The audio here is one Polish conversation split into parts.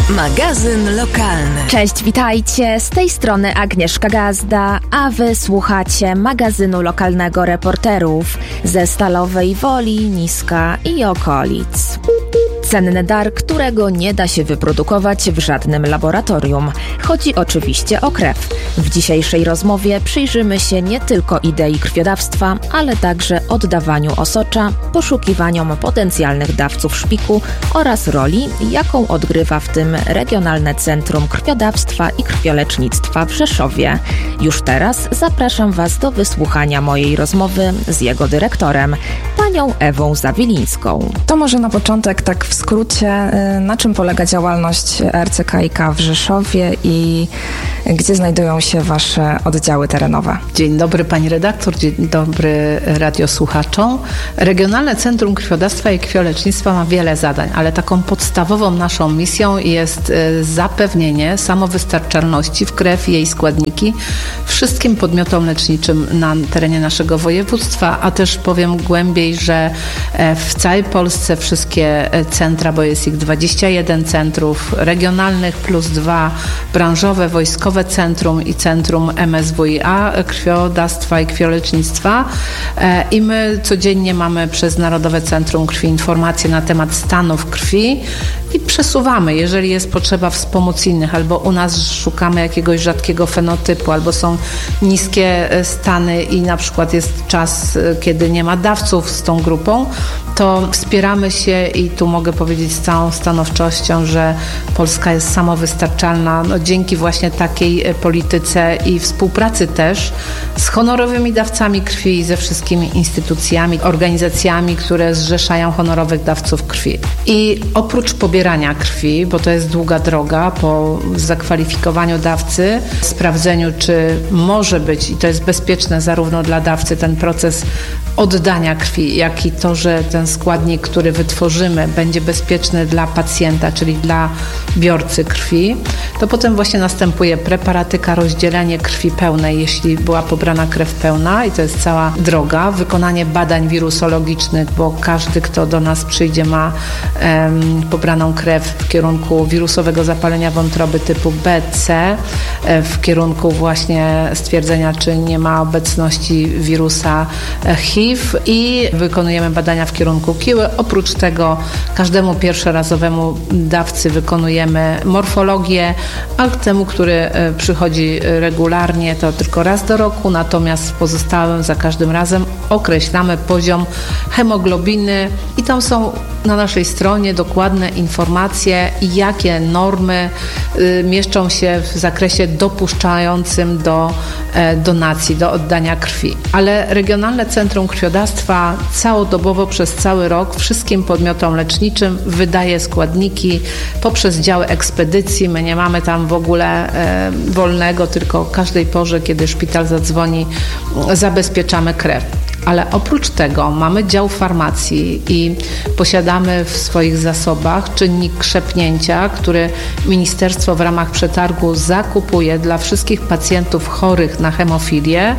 Magazyn lokalny. Cześć, witajcie. Z tej strony Agnieszka Gazda, a wy słuchacie magazynu lokalnego reporterów ze Stalowej Woli, Niska i okolic. Cenny dar, którego nie da się wyprodukować w żadnym laboratorium. Chodzi oczywiście o krew. W dzisiejszej rozmowie przyjrzymy się nie tylko idei krwiodawstwa, ale także oddawaniu osocza, poszukiwaniom potencjalnych dawców szpiku oraz roli, jaką odgrywa w tym Regionalne Centrum Krwiodawstwa i Krwiolecznictwa w Rzeszowie. Już teraz zapraszam Was do wysłuchania mojej rozmowy z jego dyrektorem, panią Ewą Zawilińską. To może na początek tak w skrócie, na czym polega działalność RCKiK w Rzeszowie i gdzie znajdują się Wasze oddziały terenowe? Dzień dobry Pani redaktor, dzień dobry radiosłuchaczom. Regionalne Centrum Krwiodawstwa i Krwiolecznictwa ma wiele zadań, ale taką podstawową naszą misją jest zapewnienie samowystarczalności w krew i jej składniki wszystkim podmiotom leczniczym na terenie naszego województwa, a też powiem głębiej, że w całej Polsce wszystkie centra, bo jest ich 21 centrów regionalnych plus 2 branżowe, wojskowe centrum i centrum MSWiA, krwiodawstwa i krwiolecznictwa. I my codziennie mamy przez Narodowe Centrum Krwi informacje na temat stanów krwi i przesuwamy, jeżeli jest potrzeba wspomóc innych, albo u nas szukamy jakiegoś rzadkiego fenotypu, albo są niskie stany i na przykład jest czas, kiedy nie ma dawców z tą grupą, to wspieramy się i tu mogę powiedzieć z całą stanowczością, że Polska jest samowystarczalna dzięki właśnie takiej polityce i współpracy też z honorowymi dawcami krwi i ze wszystkimi instytucjami, organizacjami, które zrzeszają honorowych dawców krwi. I oprócz pobierania krwi, bo to jest długa droga po zakwalifikowaniu dawcy, sprawdzeniu, czy może być, i to jest bezpieczne zarówno dla dawcy ten proces oddania krwi, jak i to, że ten składnik, który wytworzymy, będzie bezpieczny dla pacjenta, czyli dla biorcy krwi, to potem właśnie następuje preparatyka, rozdzielenie krwi pełnej, jeśli była pobrana krew pełna, i to jest cała droga, wykonanie badań wirusologicznych, bo każdy, kto do nas przyjdzie, ma pobraną krew w kierunku wirusowego zapalenia wątroby typu B, C, w kierunku właśnie stwierdzenia, czy nie ma obecności wirusa HIV, i wykonujemy badania w kierunku kiły. Oprócz tego każdemu pierwszorazowemu dawcy wykonujemy morfologię, a temu, który przychodzi regularnie, to tylko raz do roku, natomiast w pozostałym za każdym razem określamy poziom hemoglobiny i tam są na naszej stronie dokładne informacje, jakie normy mieszczą się w zakresie dopuszczającym do donacji, do oddania krwi. Ale Regionalne Centrum Krwiodawstwa całodobowo przez cały rok wszystkim podmiotom leczniczym wydaje składniki poprzez działy ekspedycji. My nie mamy tam w ogóle wolnego, tylko o każdej porze, kiedy szpital zadzwoni, zabezpieczamy krew. Ale oprócz tego mamy dział farmacji i posiadamy w swoich zasobach czynnik krzepnięcia, który ministerstwo w ramach przetargu zakupuje dla wszystkich pacjentów chorych na hemofilię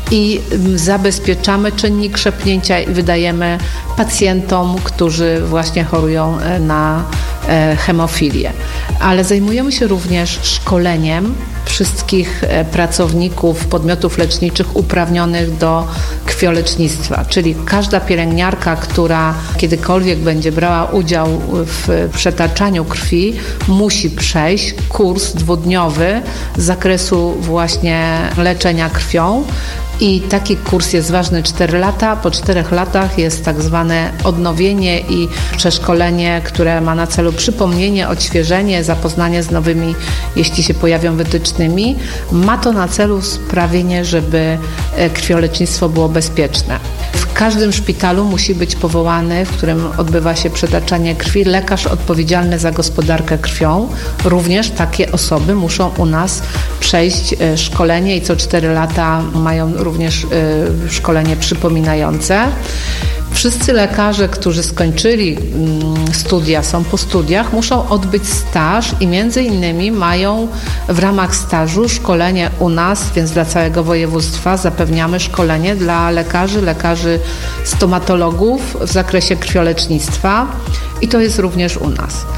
i zabezpieczamy czynnik krzepnięcia i wydajemy pacjentom, którzy właśnie chorują na hemofilię. Ale zajmujemy się również szkoleniem wszystkich pracowników podmiotów leczniczych uprawnionych do krwiolecznictwa, czyli każda pielęgniarka, która kiedykolwiek będzie brała udział w przetaczaniu krwi, musi przejść kurs 2-dniowy z zakresu właśnie leczenia krwią. I taki kurs jest ważny 4 lata. Po 4 latach jest tak zwane odnowienie i przeszkolenie, które ma na celu przypomnienie, odświeżenie, zapoznanie z nowymi, jeśli się pojawią, wytycznymi. Ma to na celu sprawienie, żeby krwiolecznictwo było bezpieczne. W każdym szpitalu musi być powołany, w którym odbywa się przetaczanie krwi, lekarz odpowiedzialny za gospodarkę krwią. Również takie osoby muszą u nas przejść szkolenie i co 4 lata mają również szkolenie przypominające. Wszyscy lekarze, którzy skończyli studia, są po studiach, muszą odbyć staż i między innymi mają w ramach stażu szkolenie u nas, więc dla całego województwa zapewniamy szkolenie dla lekarzy stomatologów w zakresie krwiolecznictwa i to jest również u nas.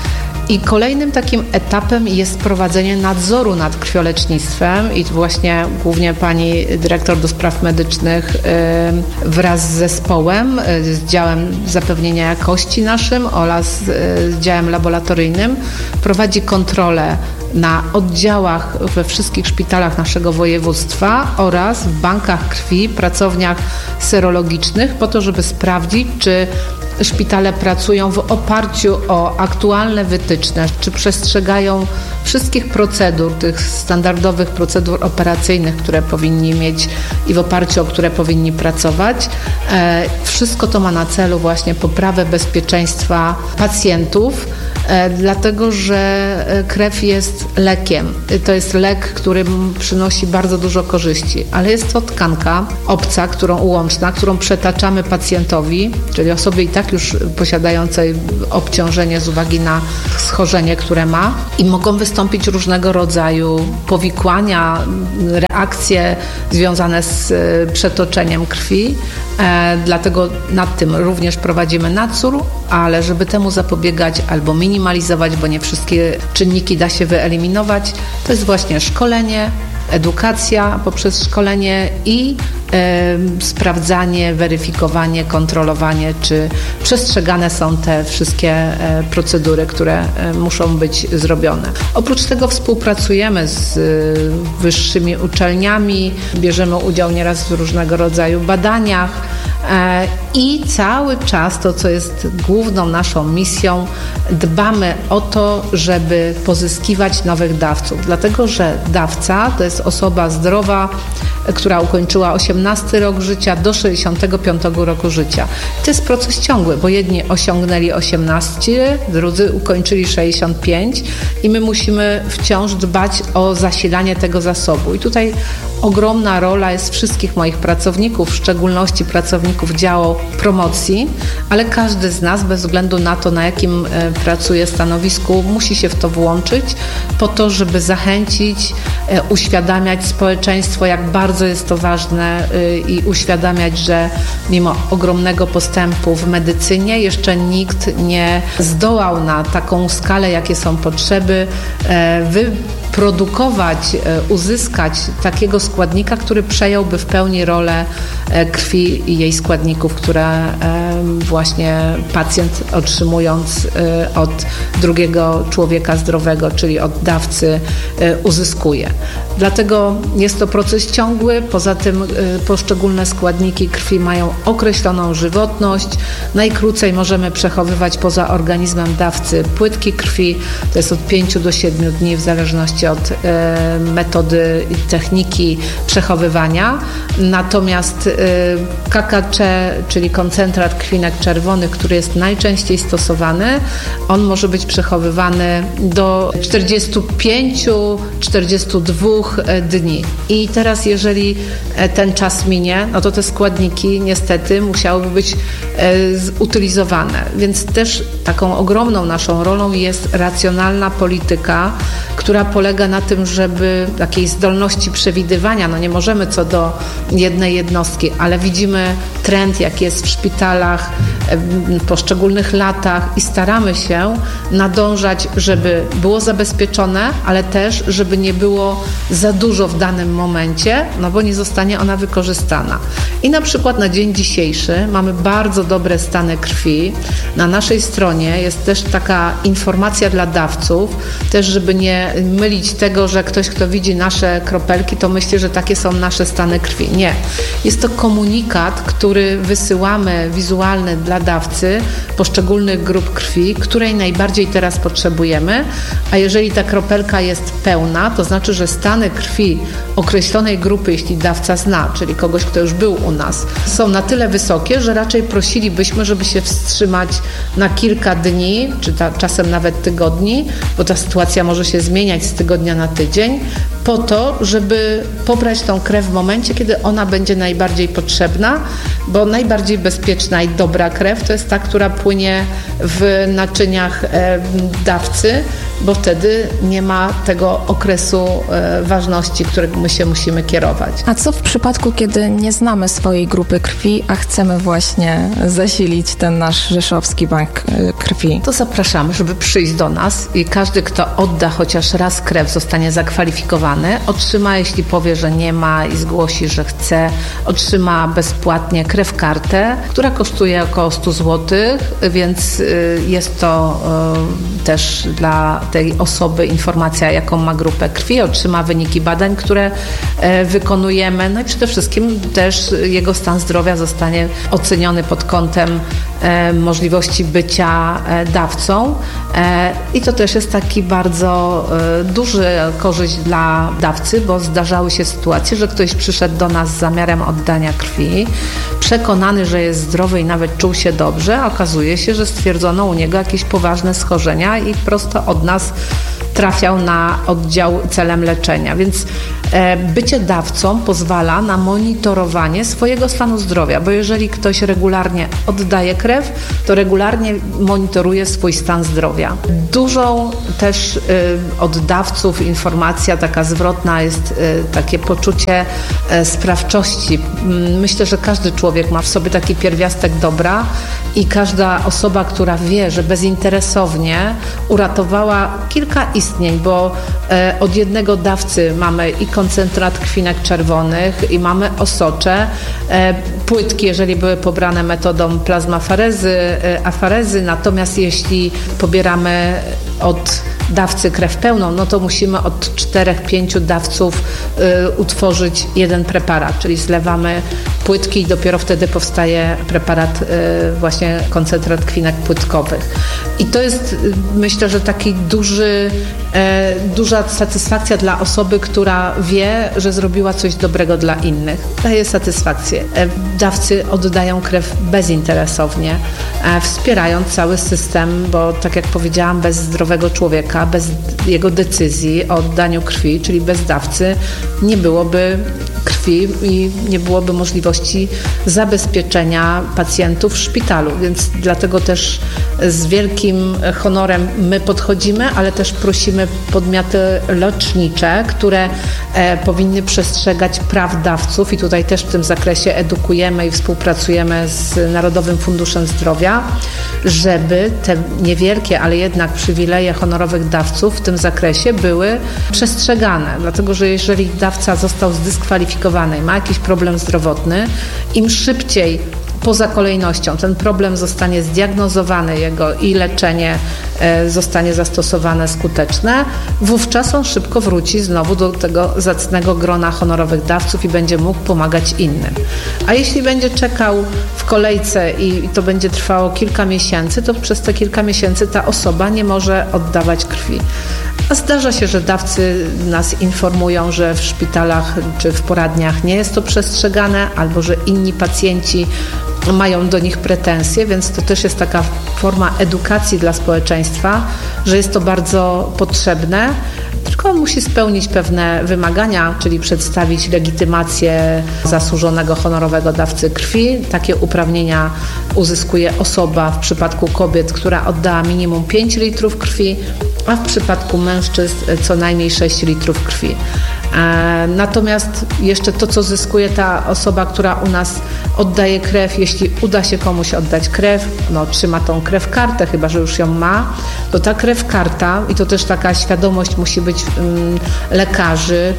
I kolejnym takim etapem jest prowadzenie nadzoru nad krwiolecznictwem i właśnie głównie pani dyrektor do spraw medycznych wraz z zespołem, z działem zapewnienia jakości naszym oraz z działem laboratoryjnym prowadzi kontrolę na oddziałach we wszystkich szpitalach naszego województwa oraz w bankach krwi, pracowniach serologicznych po to, żeby sprawdzić, czy szpitale pracują w oparciu o aktualne wytyczne, czy przestrzegają wszystkich procedur, tych standardowych procedur operacyjnych, które powinni mieć i w oparciu o które powinni pracować. Wszystko to ma na celu właśnie poprawę bezpieczeństwa pacjentów, dlatego że krew jest lekiem. To jest lek, który przynosi bardzo dużo korzyści, ale jest to tkanka obca, ułączna, którą przetaczamy pacjentowi, czyli osobie i tak już posiadającej obciążenie z uwagi na schorzenie, które ma, i mogą wystąpić różnego rodzaju powikłania, reakcje związane z przetoczeniem krwi. Dlatego nad tym również prowadzimy nadzór, ale żeby temu zapobiegać albo minimalizować, bo nie wszystkie czynniki da się wyeliminować, to jest właśnie szkolenie, edukacja poprzez szkolenie i sprawdzanie, weryfikowanie, kontrolowanie, czy przestrzegane są te wszystkie procedury, które muszą być zrobione. Oprócz tego współpracujemy z wyższymi uczelniami, bierzemy udział nieraz w różnego rodzaju badaniach i cały czas to, co jest główną naszą misją, dbamy o to, żeby pozyskiwać nowych dawców, dlatego że dawca to jest osoba zdrowa, która ukończyła 18 rok życia do 65 roku życia. To jest proces ciągły, bo jedni osiągnęli 18, drudzy ukończyli 65 i my musimy wciąż dbać o zasilanie tego zasobu. I tutaj ogromna rola jest wszystkich moich pracowników, w szczególności pracowników działu promocji, ale każdy z nas, bez względu na to, na jakim pracuje stanowisku, musi się w to włączyć po to, żeby zachęcić, uświadamiać społeczeństwo, jak bardzo jest to ważne i uświadamiać, że mimo ogromnego postępu w medycynie jeszcze nikt nie zdołał na taką skalę, jakie są potrzeby, wyprodukować, uzyskać takiego składnika, który przejąłby w pełni rolę krwi i jej składników, które właśnie pacjent, otrzymując od drugiego człowieka zdrowego, czyli od dawcy, uzyskuje. Dlatego jest to proces ciągły. Poza tym poszczególne składniki krwi mają określoną żywotność. Najkrócej możemy przechowywać poza organizmem dawcy płytki krwi. To jest od 5 do 7 dni w zależności od metody i techniki przechowywania. Natomiast KKC, czyli koncentrat krwinek czerwonych, który jest najczęściej stosowany, on może być przechowywany do 45-42 dni. I teraz jeżeli ten czas minie, no to te składniki niestety musiałyby być zutylizowane. Więc też taką ogromną naszą rolą jest racjonalna polityka, która polega na tym, żeby takiej zdolności przewidywania, no nie możemy co do jednej jednostki, ale widzimy trend, jaki jest w szpitalach w poszczególnych latach i staramy się nadążać, żeby było zabezpieczone, ale też, żeby nie było za dużo w danym momencie, no bo nie zostanie ona wykorzystana. I na przykład na dzień dzisiejszy mamy bardzo dobre stany krwi. Na naszej stronie jest też taka informacja dla dawców, też żeby nie mylić tego, że ktoś, kto widzi nasze kropelki, to myśli, że takie są nasze stany krwi. Nie. Jest to komunikat, który wysyłamy wizualny dla dawcy poszczególnych grup krwi, której najbardziej teraz potrzebujemy, a jeżeli ta kropelka jest pełna, to znaczy, że stany krwi określonej grupy, jeśli dawca zna, czyli kogoś, kto już był u nas, są na tyle wysokie, że raczej prosilibyśmy, żeby się wstrzymać na kilka dni, czy czasem nawet tygodni, bo ta sytuacja może się zmieniać z tygodnia na tydzień, po to, żeby pobrać tą krew w momencie, kiedy ona będzie najbardziej potrzebna, bo najbardziej bezpieczna i dobra krew to jest ta, która płynie w naczyniach dawcy, bo wtedy nie ma tego okresu ważności, którego my się musimy kierować. A co w przypadku, kiedy nie znamy swojej grupy krwi, a chcemy właśnie zasilić ten nasz rzeszowski bank krwi? To zapraszamy, żeby przyjść do nas i każdy, kto odda chociaż raz krew, zostanie zakwalifikowany, otrzyma, jeśli powie, że nie ma i zgłosi, że chce, otrzyma bezpłatnie krew kartę, która kosztuje około 100 zł, więc jest to też dla tej osoby informacja, jaką ma grupę krwi, otrzyma wyniki badań, które wykonujemy, no i przede wszystkim też jego stan zdrowia zostanie oceniony pod kątem możliwości bycia dawcą i to też jest taki bardzo duży korzyść dla dawcy, bo zdarzały się sytuacje, że ktoś przyszedł do nas z zamiarem oddania krwi, przekonany, że jest zdrowy i nawet czuł się dobrze, a okazuje się, że stwierdzono u niego jakieś poważne schorzenia i prosto od nas trafiał na oddział celem leczenia. Więc bycie dawcą pozwala na monitorowanie swojego stanu zdrowia, bo jeżeli ktoś regularnie oddaje krew, to regularnie monitoruje swój stan zdrowia. Dużą też od dawców informacja taka zwrotna jest takie poczucie sprawczości. Myślę, że każdy człowiek ma w sobie taki pierwiastek dobra i każda osoba, która wie, że bezinteresownie uratowała kilka istnień, bo od jednego dawcy mamy i koncentrat krwinek czerwonych i mamy osocze, płytki, jeżeli były pobrane metodą plazmaferezy, afarezy, natomiast jeśli pobieramy od dawcy krew pełną, no to musimy od 4-5 dawców utworzyć jeden preparat, czyli zlewamy płytki i dopiero wtedy powstaje preparat, właśnie koncentrat krwinek płytkowych. I to jest, myślę, że taki duża satysfakcja dla osoby, która wie, że zrobiła coś dobrego dla innych. Daje satysfakcję. Dawcy oddają krew bezinteresownie, wspierając cały system, bo tak jak powiedziałam, bez zdrowego człowieka, bez jego decyzji o oddaniu krwi, czyli bez dawcy, nie byłoby krwi i nie byłoby możliwości zabezpieczenia pacjentów w szpitalu, więc dlatego też z wielkim honorem my podchodzimy, ale też prosimy podmioty lecznicze, które powinny przestrzegać praw dawców i tutaj też w tym zakresie edukujemy i współpracujemy z Narodowym Funduszem Zdrowia, żeby te niewielkie, ale jednak przywileje honorowych dawców w tym zakresie były przestrzegane, dlatego że jeżeli dawca został zdyskwalifikowany i ma jakiś problem zdrowotny, im szybciej poza kolejnością ten problem zostanie zdiagnozowany jego i leczenie zostanie zastosowane skuteczne, wówczas on szybko wróci znowu do tego zacnego grona honorowych dawców i będzie mógł pomagać innym. A jeśli będzie czekał w kolejce i to będzie trwało kilka miesięcy, to przez te kilka miesięcy ta osoba nie może oddawać krwi. A zdarza się, że dawcy nas informują, że w szpitalach czy w poradniach nie jest to przestrzegane, albo że inni pacjenci mają do nich pretensje, więc to też jest taka forma edukacji dla społeczeństwa, że jest to bardzo potrzebne, tylko on musi spełnić pewne wymagania, czyli przedstawić legitymację zasłużonego honorowego dawcy krwi. Takie uprawnienia uzyskuje osoba w przypadku kobiet, która oddała minimum 5 litrów krwi, a w przypadku mężczyzn co najmniej 6 litrów krwi. Natomiast jeszcze to, co zyskuje ta osoba, która u nas oddaje krew, jeśli uda się komuś oddać krew, otrzyma tą krew kartę, chyba że już ją ma, to ta krew karta, i to też taka świadomość musi być lekarzy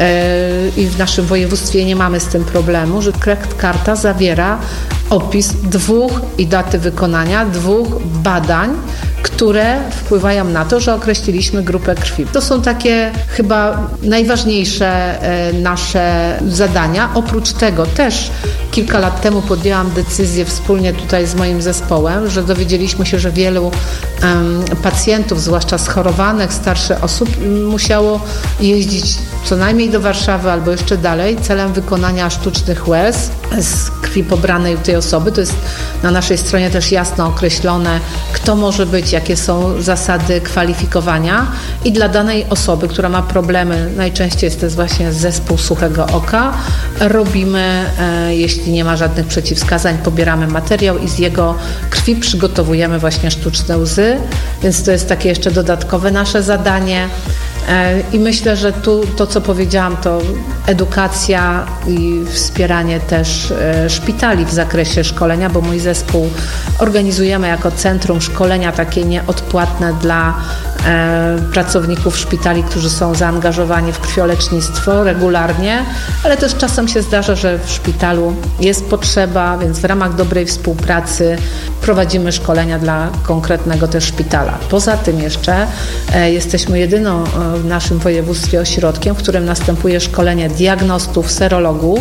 i w naszym województwie nie mamy z tym problemu, że krew karta zawiera opis i daty wykonania 2 badań, które wpływają na to, że określiliśmy grupę krwi. To są takie chyba najważniejsze nasze zadania. Oprócz tego też kilka lat temu podjęłam decyzję wspólnie tutaj z moim zespołem, że dowiedzieliśmy się, że wielu pacjentów, zwłaszcza schorowanych, starszych osób, musiało jeździć co najmniej do Warszawy albo jeszcze dalej celem wykonania sztucznych łez z krwi pobranej u tej osoby. To jest na naszej stronie też jasno określone, kto może być, jakie są zasady kwalifikowania i dla danej osoby, która ma problemy, najczęściej jest to właśnie zespół suchego oka, robimy, jeśli nie ma żadnych przeciwwskazań, pobieramy materiał i z jego krwi przygotowujemy właśnie sztuczne łzy, więc to jest takie jeszcze dodatkowe nasze zadanie. I myślę, że tu to, co powiedziałam, to edukacja i wspieranie też szpitali w zakresie szkolenia, bo mój zespół organizujemy jako centrum szkolenia takie nieodpłatne dla pracowników szpitali, którzy są zaangażowani w krwiolecznictwo regularnie, ale też czasem się zdarza, że w szpitalu jest potrzeba, więc w ramach dobrej współpracy prowadzimy szkolenia dla konkretnego też szpitala. Poza tym jeszcze jesteśmy jedyną w naszym województwie ośrodkiem, w którym następuje szkolenie diagnostów, serologów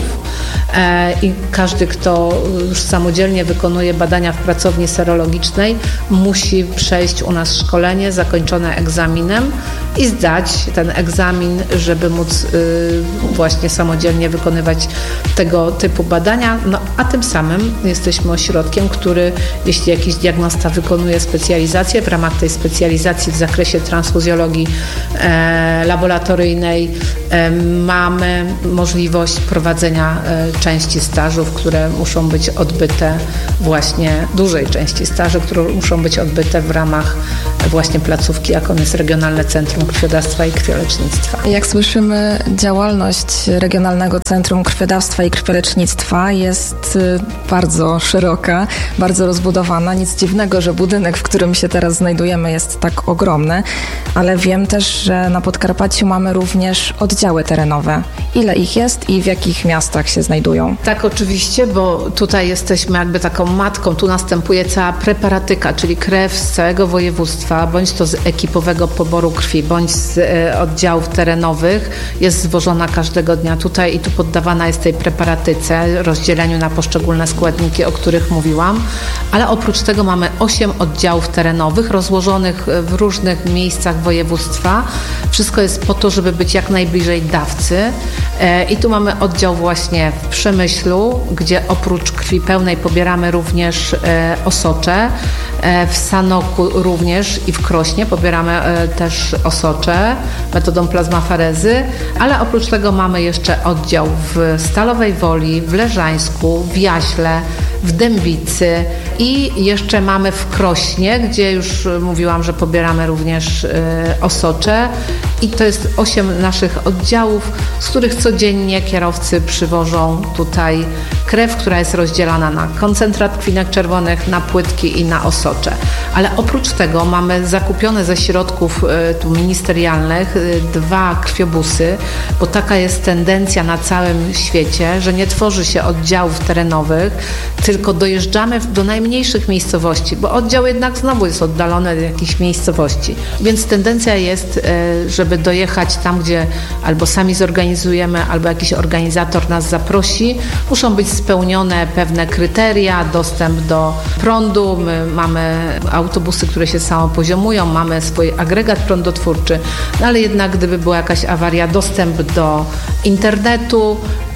i każdy, kto już samodzielnie wykonuje badania w pracowni serologicznej, musi przejść u nas szkolenie zakończone egzaminem i zdać ten egzamin, żeby móc właśnie samodzielnie wykonywać tego typu badania. No, a tym samym jesteśmy ośrodkiem, który, jeśli jakiś diagnosta wykonuje specjalizację, w ramach tej specjalizacji w zakresie transfuzjologii laboratoryjnej mamy możliwość prowadzenia części stażów, które muszą być odbyte właśnie, dużej części staży, które muszą być odbyte w ramach właśnie placówki, jaką jest Regionalne Centrum Krwiodawstwa i Krwiolecznictwa. Jak słyszymy, działalność Regionalnego Centrum Krwiodawstwa i Krwiolecznictwa jest bardzo szeroka, bardzo rozbudowana. Nic dziwnego, że budynek, w którym się teraz znajdujemy, jest tak ogromny, ale wiem też, że na Podkarpaciu mamy również oddziały terenowe. Ile ich jest i w jakich miastach się znajdują? Tak, oczywiście, bo tutaj jesteśmy jakby taką matką. Tu następuje cała preparatyka, czyli krew z całego województwa, bądź to z ekipowego poboru krwi, bądź z oddziałów terenowych. Jest zwożona każdego dnia tutaj i tu poddawana jest tej preparatyce, rozdzieleniu na poszczególne składniki, o których mówiłam. Ale oprócz tego mamy 8 oddziałów terenowych rozłożonych w różnych miejscach województwa. Wszystko jest po to, żeby być jak najbliżej dawcy. I tu mamy oddział właśnie w Przemyślu, gdzie oprócz krwi pełnej pobieramy również osocze. W Sanoku również i w Krośnie pobieramy też osocze metodą plazmaferezy, ale oprócz tego mamy jeszcze oddział w Stalowej Woli, w Leżańsku, w Jaśle, w Dębicy i jeszcze mamy w Krośnie, gdzie już mówiłam, że pobieramy również osocze i to jest 8 naszych oddziałów, z których codziennie kierowcy przywożą tutaj krew, która jest rozdzielana na koncentrat krwinek czerwonych, na płytki i na osocze. Ale oprócz tego mamy zakupione ze środków ministerialnych 2 krwiobusy, bo taka jest tendencja na całym świecie, że nie tworzy się oddziałów terenowych, tylko dojeżdżamy do najmniejszych miejscowości, bo oddział jednak znowu jest oddalony od jakichś miejscowości. Więc tendencja jest, żeby dojechać tam, gdzie albo sami zorganizujemy, albo jakiś organizator nas zaprosi. Muszą być spełnione pewne kryteria, dostęp do prądu. My mamy autobusy, które się samopoziomują, mamy swój agregat prądotwórczy, no ale jednak gdyby była jakaś awaria, dostęp do internetu,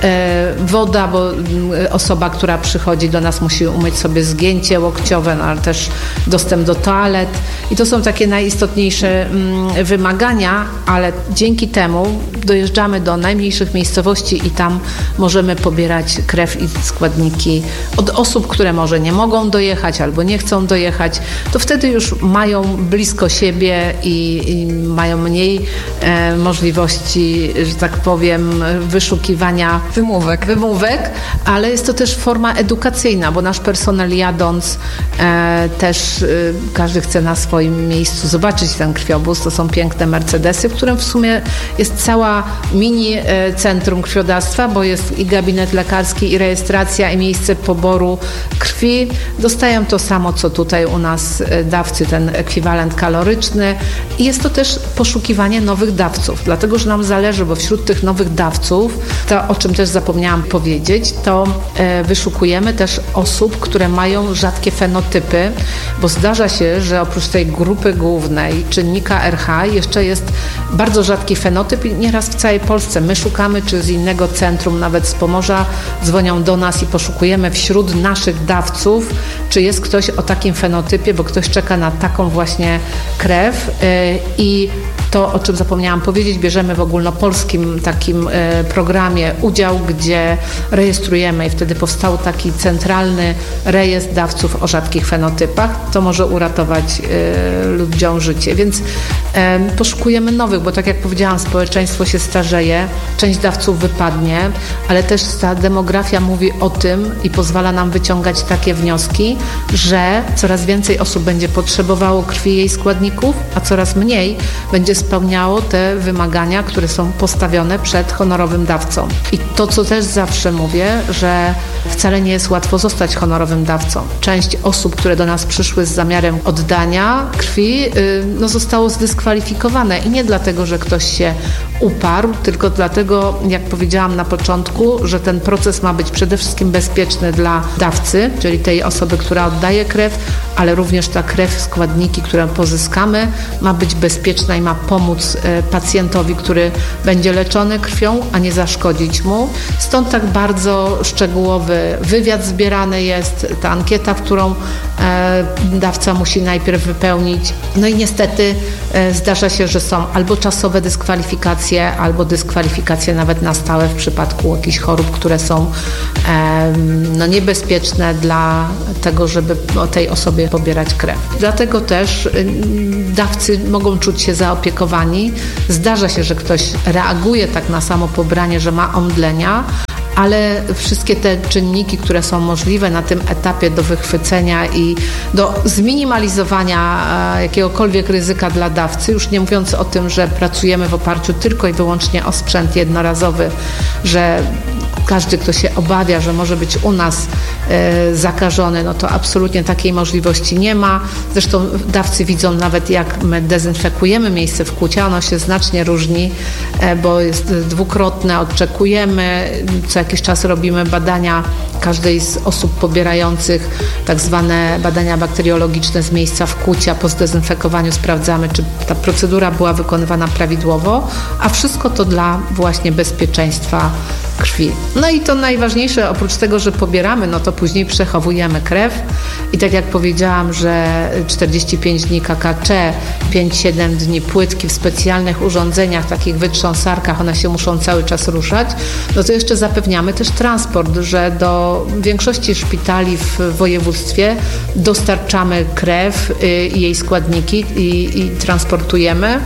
woda, bo osoba, która przychodzi do nas, musi umyć sobie zgięcie łokciowe, no, ale też dostęp do toalet. I to są takie najistotniejsze wymagania, ale dzięki temu dojeżdżamy do najmniejszych miejscowości i tam możemy pobierać krew i składniki od osób, które może nie mogą dojechać albo nie chcą dojechać. To wtedy już mają blisko siebie i mają mniej możliwości, że tak powiem, wyszukiwania wymówek, ale jest to też forma edukacyjna, bo nasz personel jadąc też każdy chce na swoim miejscu zobaczyć ten krwiobóz. To są piękne Mercedesy, w którym w sumie jest cała mini centrum krwiodawstwa, bo jest i gabinet lekarski, i rejestracja, i miejsce poboru krwi. Dostają to samo, co tutaj u nas dawcy, ten ekwiwalent kaloryczny. I jest to też poszukiwanie nowych dawców, dlatego że nam zależy, bo wśród tych nowych dawców, to o czym też zapomniałam powiedzieć, to wyszukujemy też osób, które mają rzadkie fenotypy, bo zdarza się, że oprócz tej grupy głównej czynnika RH jeszcze jest bardzo rzadki fenotyp i nieraz w całej Polsce. My szukamy, czy z innego centrum, nawet z Pomorza, dzwonią do nas i poszukujemy wśród naszych dawców, czy jest ktoś o takim fenotypie, bo ktoś czeka na taką właśnie krew i to, o czym zapomniałam powiedzieć, bierzemy w ogólnopolskim takim programie udział, gdzie rejestrujemy i wtedy powstał taki centralny rejestr dawców o rzadkich fenotypach. To może uratować ludziom życie, więc poszukujemy nowych, bo tak jak powiedziałam, społeczeństwo się starzeje, część dawców wypadnie, ale też ta demografia mówi o tym i pozwala nam wyciągać takie wnioski, że coraz więcej osób będzie potrzebowało krwi i jej składników, a coraz mniej będzie spełniało te wymagania, które są postawione przed honorowym dawcą. I to, co też zawsze mówię, że wcale nie jest łatwo zostać honorowym dawcą. Część osób, które do nas przyszły z zamiarem oddania krwi, zostało zdyskwalifikowane i nie dlatego, że ktoś się uparł, tylko dlatego, jak powiedziałam na początku, że ten proces ma być przede wszystkim bezpieczny dla dawcy, czyli tej osoby, która oddaje krew, ale również ta krew, składniki, które pozyskamy, ma być bezpieczna i ma pomóc pacjentowi, który będzie leczony krwią, a nie zaszkodzić mu. Stąd tak bardzo szczegółowy wywiad zbierany jest, ta ankieta, którą dawca musi najpierw wypełnić. No i niestety zdarza się, że są albo czasowe dyskwalifikacje, albo dyskwalifikacje nawet na stałe w przypadku jakichś chorób, które są niebezpieczne dla tego, żeby o tej osobie pobierać krew. Dlatego też dawcy mogą czuć się zaopiekowani. Zdarza się, że ktoś reaguje tak na samo pobranie, że ma omdlenia, ale wszystkie te czynniki, które są możliwe na tym etapie do wychwycenia i do zminimalizowania jakiegokolwiek ryzyka dla dawcy, już nie mówiąc o tym, że pracujemy w oparciu tylko i wyłącznie o sprzęt jednorazowy, że każdy, kto się obawia, że może być u nas zakażony, no to absolutnie takiej możliwości nie ma. Zresztą dawcy widzą nawet, jak my dezynfekujemy miejsce wkłucia, ono się znacznie różni, bo jest dwukrotne, odczekujemy, co jakiś czas robimy badania każdej z osób pobierających, tak zwane badania bakteriologiczne z miejsca wkłucia. Po zdezynfekowaniu sprawdzamy, czy ta procedura była wykonywana prawidłowo, a wszystko to dla właśnie bezpieczeństwa krwi. No i to najważniejsze, oprócz tego, że pobieramy, no to później przechowujemy krew i tak jak powiedziałam, że 45 dni KKC, 5-7 dni płytki w specjalnych urządzeniach, takich wytrząsarkach, one się muszą cały czas ruszać, no to jeszcze zapewniamy też transport, że do większości szpitali w województwie dostarczamy krew i jej składniki i transportujemy.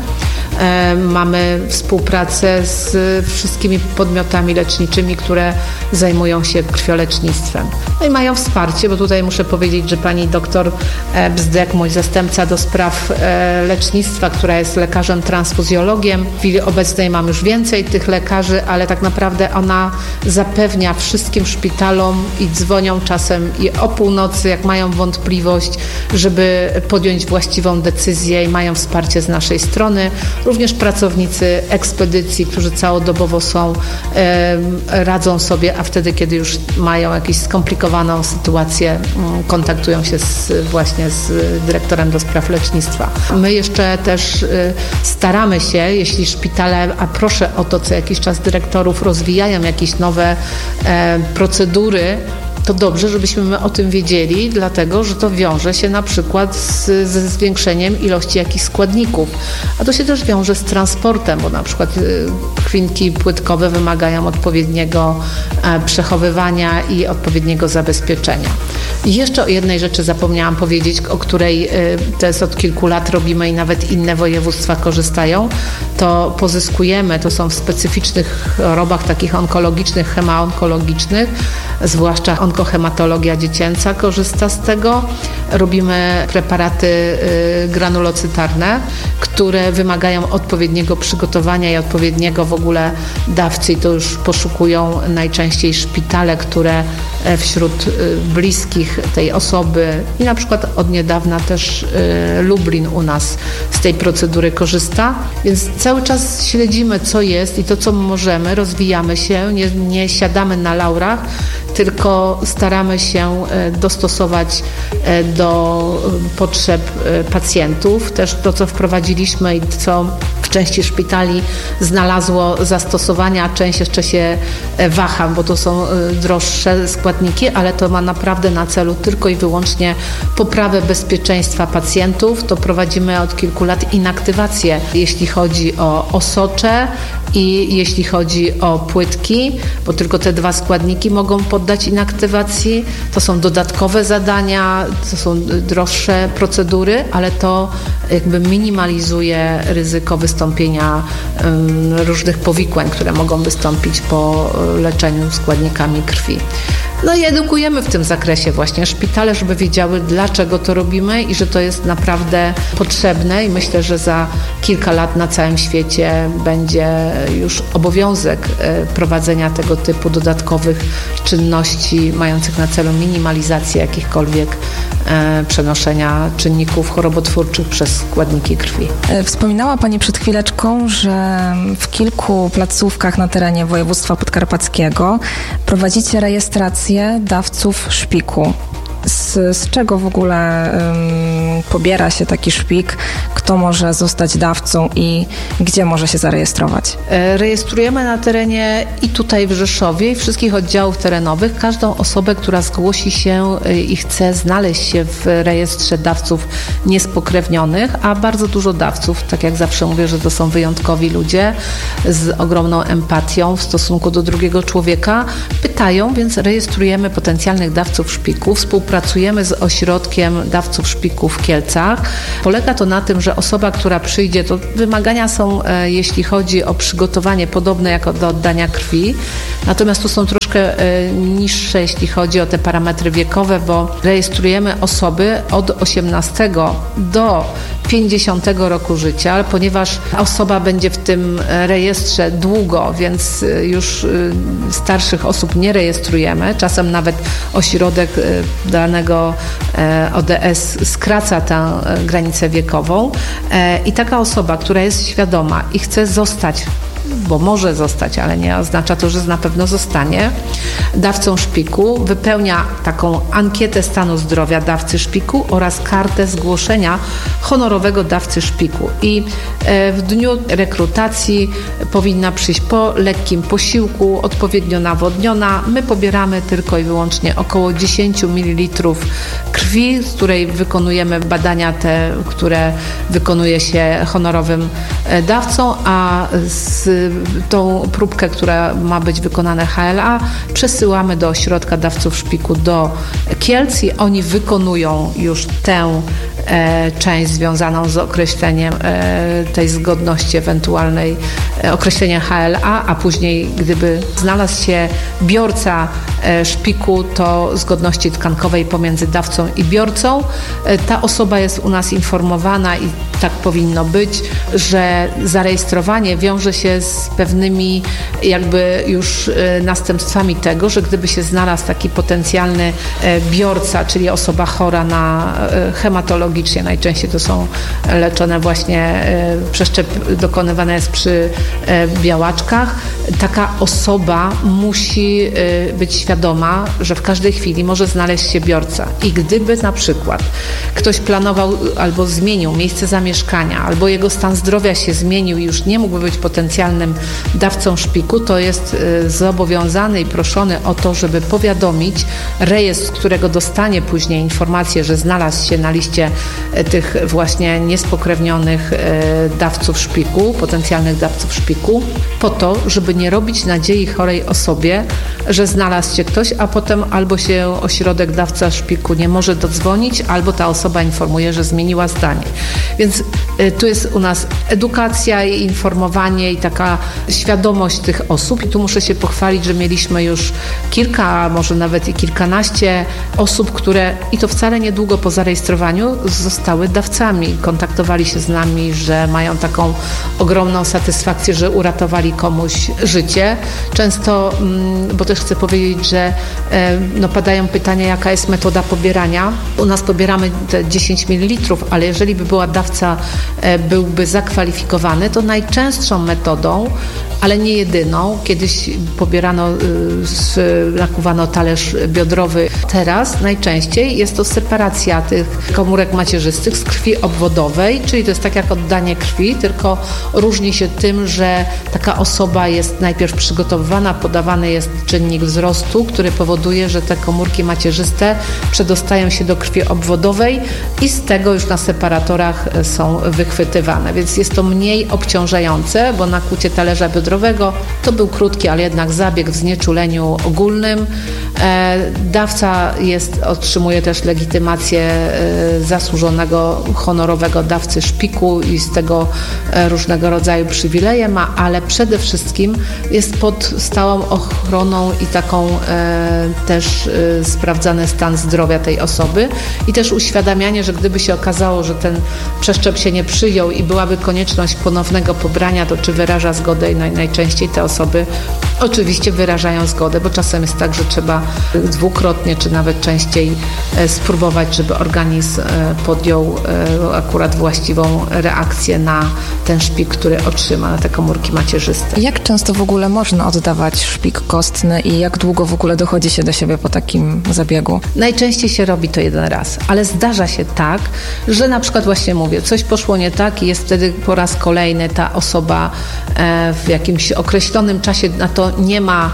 Mamy współpracę z wszystkimi podmiotami leczniczymi, które zajmują się krwiolecznictwem. No i mają wsparcie, bo tutaj muszę powiedzieć, że pani doktor Bzdek, mój zastępca do spraw lecznictwa, która jest lekarzem transfuzjologiem. W chwili obecnej mam już więcej tych lekarzy, ale tak naprawdę ona zapewnia wszystkim szpitalom i dzwonią czasem i o północy, jak mają wątpliwość, żeby podjąć właściwą decyzję i mają wsparcie z naszej strony. Również pracownicy ekspedycji, którzy całodobowo są, radzą sobie, a wtedy, kiedy już mają jakąś skomplikowaną sytuację, kontaktują się właśnie z dyrektorem do spraw lecznictwa. My jeszcze też staramy się, jeśli szpitale, a proszę o to, co jakiś czas dyrektorów rozwijają jakieś nowe procedury, to dobrze, żebyśmy my o tym wiedzieli, dlatego, że to wiąże się na przykład ze zwiększeniem ilości jakichś składników. A to się też wiąże z transportem, bo na przykład krwinki płytkowe wymagają odpowiedniego przechowywania i odpowiedniego zabezpieczenia. I jeszcze o jednej rzeczy zapomniałam powiedzieć, o której też od kilku lat robimy i nawet inne województwa korzystają. To pozyskujemy, to są w specyficznych chorobach takich onkologicznych, hemaonkologicznych, zwłaszcza onkohematologia dziecięca korzysta z tego. Robimy preparaty granulocytarne, które wymagają odpowiedniego przygotowania i odpowiedniego w ogóle dawcy. I to już poszukują najczęściej szpitale, które wśród bliskich tej osoby i na przykład od niedawna też Lublin u nas z tej procedury korzysta. Więc cały czas śledzimy, co jest i to, co możemy, rozwijamy się, nie siadamy na laurach, tylko staramy się dostosować do potrzeb pacjentów. Też to, co wprowadziliśmy i co w części szpitali znalazło zastosowanie, a część jeszcze się waha, bo to są droższe składniki, ale to ma naprawdę na celu tylko i wyłącznie poprawę bezpieczeństwa pacjentów. To prowadzimy od kilku lat inaktywację, jeśli chodzi o osocze i jeśli chodzi o płytki, bo tylko te 2 składniki mogą poddać inaktywacji. To są dodatkowe zadania, to są droższe procedury, ale to jakby minimalizuje ryzyko wystąpienia różnych powikłań, które mogą wystąpić po leczeniu składnikami krwi. No i edukujemy w tym zakresie właśnie szpitale, żeby wiedziały, dlaczego to robimy i że to jest naprawdę potrzebne i myślę, że za kilka lat na całym świecie będzie już obowiązek prowadzenia tego typu dodatkowych czynności mających na celu minimalizację jakichkolwiek przenoszenia czynników chorobotwórczych przez składniki krwi. Wspominała Pani przed chwileczką, że w kilku placówkach na terenie województwa podkarpackiego prowadzicie rejestrację dawców szpiku. Z czego w ogóle pobiera się taki szpik? Kto może zostać dawcą i gdzie może się zarejestrować? Rejestrujemy na terenie i tutaj w Rzeszowie i wszystkich oddziałów terenowych każdą osobę, która zgłosi się i chce znaleźć się w rejestrze dawców niespokrewnionych, a bardzo dużo dawców, tak jak zawsze mówię, że to są wyjątkowi ludzie z ogromną empatią w stosunku do drugiego człowieka, pytają, więc rejestrujemy potencjalnych dawców szpiku. Współpracujemy z ośrodkiem dawców szpiku w Kielcach. Polega to na tym, że osoba, która przyjdzie, to wymagania są, jeśli chodzi o przygotowanie, podobne jak do oddania krwi, natomiast tu są troszkę niższe, jeśli chodzi o te parametry wiekowe, bo rejestrujemy osoby od 18 do 50 roku życia, ale ponieważ osoba będzie w tym rejestrze długo, więc już starszych osób nie rejestrujemy. Czasem nawet ośrodek danego ODS skraca tę granicę wiekową i taka osoba, która jest świadoma i chce zostać, bo może zostać, ale nie oznacza to, że na pewno zostanie dawcą szpiku, wypełnia taką ankietę stanu zdrowia dawcy szpiku oraz kartę zgłoszenia honorowego dawcy szpiku. I w dniu rekrutacji powinna przyjść po lekkim posiłku, odpowiednio nawodniona. My pobieramy tylko i wyłącznie około 10 ml krwi, z której wykonujemy badania te, które wykonuje się honorowym dawcą, a z tą próbkę, która ma być wykonana HLA, przesyłamy do ośrodka dawców szpiku do Kielc i oni wykonują już tę część związaną z określeniem tej zgodności ewentualnej, określenia HLA, a później gdyby znalazł się biorca szpiku, to zgodności tkankowej pomiędzy dawcą i biorcą. Ta osoba jest u nas informowana i tak powinno być, że zarejestrowanie wiąże się z pewnymi jakby już następstwami tego, że gdyby się znalazł taki potencjalny biorca, czyli osoba chora na hematologicznie, najczęściej to są leczone właśnie, przeszczep dokonywany jest przy białaczkach, taka osoba musi być świadoma, że w każdej chwili może znaleźć się biorca i gdyby na przykład ktoś planował albo zmienił miejsce zamieszkania, albo jego stan zdrowia się zmienił i już nie mógłby być potencjalnym dawcą szpiku, to jest zobowiązany i proszony o to, żeby powiadomić rejestr, z którego dostanie później informację, że znalazł się na liście tych właśnie niespokrewnionych dawców szpiku, potencjalnych dawców szpiku, po to, żeby nie robić nadziei chorej osobie, że znalazł się ktoś, a potem albo się ośrodek dawca szpiku nie może dodzwonić, albo ta osoba informuje, że zmieniła zdanie. Więc tu jest u nas edukacja i informowanie i taka świadomość tych osób. I tu muszę się pochwalić, że mieliśmy już kilka, może nawet i kilkanaście osób, które i to wcale niedługo po zarejestrowaniu zostały dawcami. Kontaktowali się z nami, że mają taką ogromną satysfakcję, że uratowali komuś życie. Często, bo też chcę powiedzieć, że padają pytania, jaka jest metoda pobierania. U nas pobieramy te 10 ml, ale jeżeli by była dawca byłby zakwalifikowany, to najczęstszą metodą ale nie jedyną. Kiedyś nakłuwano talerz biodrowy. Teraz najczęściej jest to separacja tych komórek macierzystych z krwi obwodowej, czyli to jest tak jak oddanie krwi, tylko różni się tym, że taka osoba jest najpierw przygotowywana, podawany jest czynnik wzrostu, który powoduje, że te komórki macierzyste przedostają się do krwi obwodowej i z tego już na separatorach są wychwytywane, więc jest to mniej obciążające, bo nakłucie talerza biodrowego to był krótki, ale jednak zabieg w znieczuleniu ogólnym. Dawca otrzymuje też legitymację zasłużonego, honorowego dawcy szpiku i z tego różnego rodzaju przywileje ma, ale przede wszystkim jest pod stałą ochroną i taką też sprawdzany stan zdrowia tej osoby i też uświadamianie, że gdyby się okazało, że ten przeszczep się nie przyjął i byłaby konieczność ponownego pobrania, to czy wyraża zgodę i najczęściej te osoby oczywiście wyrażają zgodę, bo czasem jest tak, że trzeba dwukrotnie czy nawet częściej spróbować, żeby organizm podjął akurat właściwą reakcję na ten szpik, który otrzyma, na te komórki macierzyste. Jak często w ogóle można oddawać szpik kostny i jak długo w ogóle dochodzi się do siebie po takim zabiegu? Najczęściej się robi to jeden raz, ale zdarza się tak, że na przykład właśnie mówię, coś poszło nie tak i jest wtedy po raz kolejny ta osoba w jakimś określonym czasie, na to nie ma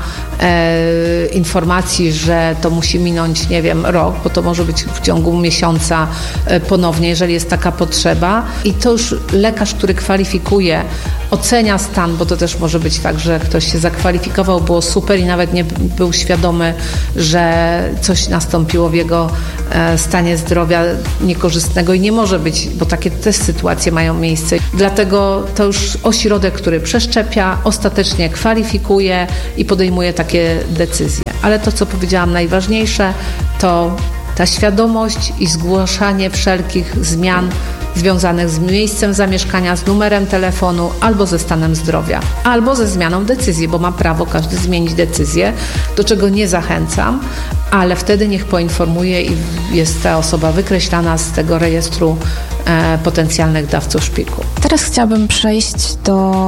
informacji, że to musi minąć, nie wiem, rok, bo to może być w ciągu miesiąca ponownie, jeżeli jest taka potrzeba i to już lekarz, który kwalifikuje, ocenia stan, bo to też może być tak, że ktoś się zakwalifikował, było super i nawet nie był świadomy, że coś nastąpiło w jego stanie zdrowia niekorzystnego i nie może być, bo takie też sytuacje mają miejsce. Dlatego to już ośrodek, który przeszczepia, ostatecznie kwalifikuje i podejmuje takie decyzje. Ale to, co powiedziałam, najważniejsze, to ta świadomość i zgłaszanie wszelkich zmian związanych z miejscem zamieszkania, z numerem telefonu albo ze stanem zdrowia, albo ze zmianą decyzji, bo ma prawo każdy zmienić decyzję, do czego nie zachęcam, ale wtedy niech poinformuje i jest ta osoba wykreślana z tego rejestru potencjalnych dawców szpiku. Teraz chciałabym przejść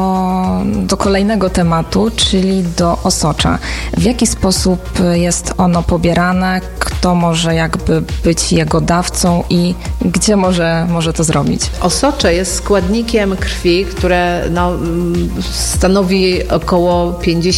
do kolejnego tematu, czyli do osocza. W jaki sposób jest ono pobierane, kto może jakby być jego dawcą i gdzie może to zrobić? Osocze jest składnikiem krwi, które stanowi około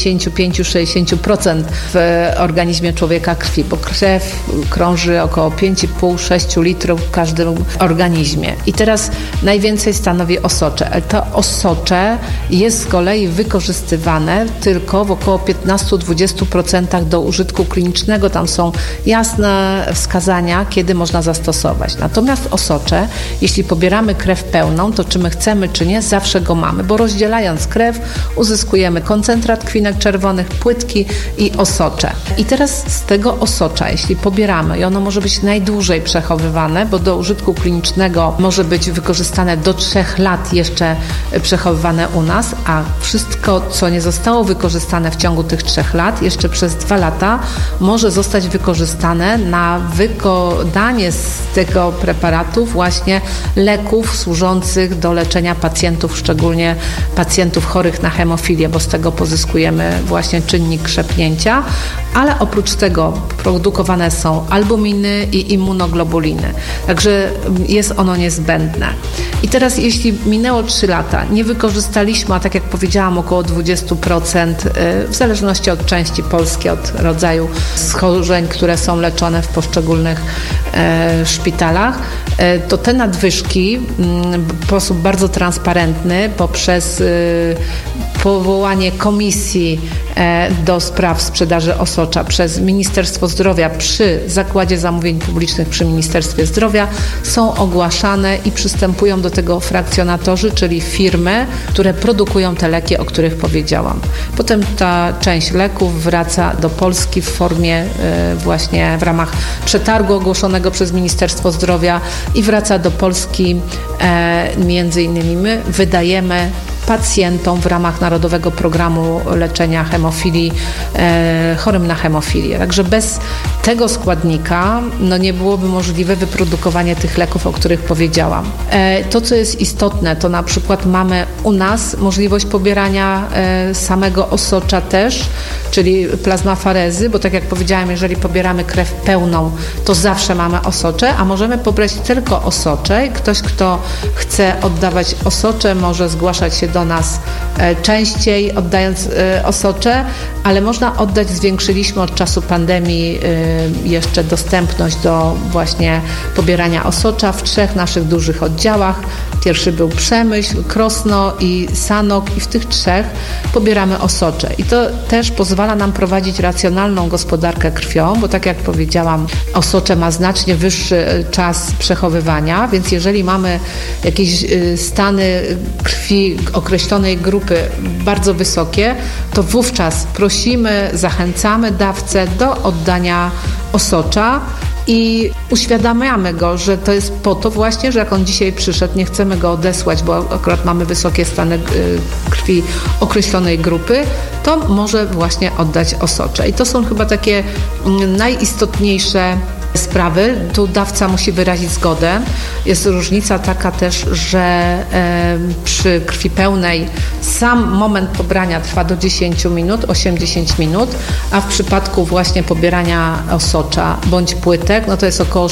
55-60% w organizmie człowieka krwi, bo krew krąży około 5,5-6 litrów w każdym organizmie. I teraz najwięcej stanowi osocze. To osocze jest z kolei wykorzystywane tylko w około 15-20% do użytku klinicznego. Tam są jasne wskazania, kiedy można zastosować. Natomiast osocze, jeśli pobieramy krew pełną, to czy my chcemy, czy nie, zawsze go mamy, bo rozdzielając krew uzyskujemy koncentrat krwinek czerwonych, płytki i osocze. I teraz z tego osocza, jeśli pobieramy i ono może być najdłużej przechowywane, bo do użytku klinicznego może być wykorzystane do 3 lat jeszcze przechowywane u nas, a wszystko, co nie zostało wykorzystane w ciągu tych 3 lat, jeszcze przez 2 lata może zostać wykorzystane na wykonanie z tego preparatu właśnie leków służących do leczenia pacjentów, szczególnie pacjentów chorych na hemofilię, bo z tego pozyskujemy właśnie czynnik krzepnięcia, ale oprócz tego produkowane są albuminy i immunoglobuliny. Także jest ono niezbędne. I teraz jeśli minęło 3 lata, nie wykorzystaliśmy, a tak jak powiedziałam, około 20%, w zależności od części Polski, od rodzaju schorzeń, które są leczone w poszczególnych szpitalach, to te nadwyżki w sposób bardzo transparentny poprzez powołanie komisji do spraw sprzedaży osocza przez Ministerstwo Zdrowia przy Zakładzie Zamówień Publicznych przy Ministerstwie Zdrowia są ogłaszane i przystępują do tego frakcjonatorzy, czyli firmy, które produkują te leki, o których powiedziałam. Potem ta część leków wraca do Polski w formie właśnie w ramach przetargu ogłoszonego przez Ministerstwo Zdrowia i wraca do Polski między innymi my wydajemy pacjentom w ramach Narodowego Programu Leczenia Hemofilii, chorym na hemofilię. Także bez tego składnika nie byłoby możliwe wyprodukowanie tych leków, o których powiedziałam. To, co jest istotne, to na przykład mamy u nas możliwość pobierania samego osocza też, czyli plazmafarezy, bo tak jak powiedziałam, jeżeli pobieramy krew pełną, to zawsze mamy osocze, a możemy pobrać tylko osocze. Ktoś, kto chce oddawać osocze, może zgłaszać się do nas częściej, oddając osocze, ale można oddać, zwiększyliśmy od czasu pandemii jeszcze dostępność do właśnie pobierania osocza w 3 naszych dużych oddziałach. Pierwszy był Przemyśl, Krosno i Sanok i w tych 3 pobieramy osocze. I to też pozwala nam prowadzić racjonalną gospodarkę krwią, bo tak jak powiedziałam, osocze ma znacznie wyższy czas przechowywania, więc jeżeli mamy jakieś stany krwi określonej grupy bardzo wysokie, to wówczas prosimy, zachęcamy dawcę do oddania osocza i uświadamiamy go, że to jest po to właśnie, że jak on dzisiaj przyszedł, nie chcemy go odesłać, bo akurat mamy wysokie stany krwi określonej grupy, to może właśnie oddać osocze. I to są chyba takie najistotniejsze sprawy. Tu dawca musi wyrazić zgodę. Jest różnica taka też, że przy krwi pełnej sam moment pobrania trwa do 10 minut, 8-10 minut, a w przypadku właśnie pobierania osocza bądź płytek, to jest około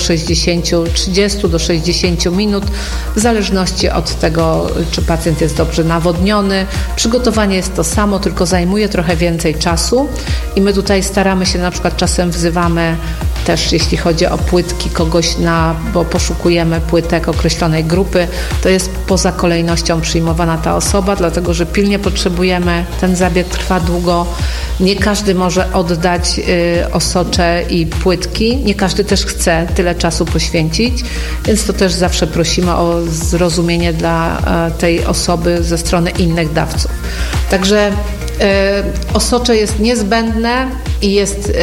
30 do 60 minut, w zależności od tego, czy pacjent jest dobrze nawodniony. Przygotowanie jest to samo, tylko zajmuje trochę więcej czasu i my tutaj staramy się, na przykład czasem wzywamy też, jeśli chodzi o płytki, kogoś bo poszukujemy płytek określonej grupy, to jest poza kolejnością przyjmowana ta osoba, dlatego że pilnie potrzebujemy, ten zabieg trwa długo, nie każdy może oddać osocze i płytki, nie każdy też chce tyle czasu poświęcić, więc to też zawsze prosimy o zrozumienie dla tej osoby ze strony innych dawców. Także osocze jest niezbędne i jest